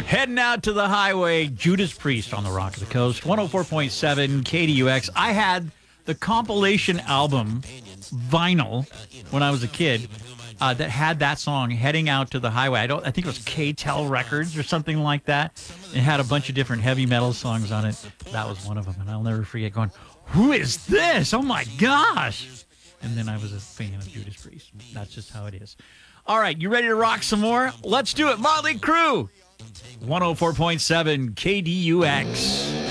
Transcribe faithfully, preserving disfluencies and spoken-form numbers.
Heading out to the highway, Judas Priest on the Rock of the Coast, one oh four point seven K D U X. I had the compilation album vinyl when I was a kid uh, that had that song, Heading Out to the Highway. I don't. I think it was K-Tel Records or something like that. It had a bunch of different heavy metal songs on it. That was one of them, and I'll never forget going, who is this? Oh, my gosh. And then I was a fan of Judas Priest. That's just how it is. All right, you ready to rock some more? Let's do it. Motley Crue, one oh four point seven K D U X.